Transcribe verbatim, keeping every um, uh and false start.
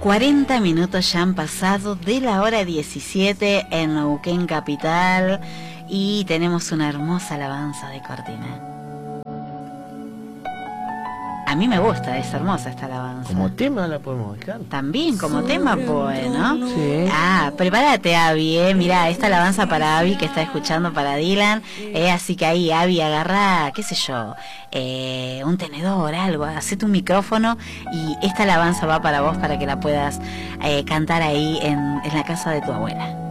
cuarenta minutos ya han pasado de la hora diecisiete en Neuquén Capital y tenemos una hermosa alabanza de Cortina. A mí me gusta, es hermosa esta alabanza. Como tema la podemos dejar. También como tema, bueno. Sí. Ah, prepárate, Abby, eh. Mirá, esta alabanza para Abby que está escuchando para Dylan. Eh, así que ahí, Abby, agarrá, qué sé yo, eh, un tenedor, algo, hacete un micrófono y esta alabanza va para vos para que la puedas eh, cantar ahí en, en la casa de tu abuela.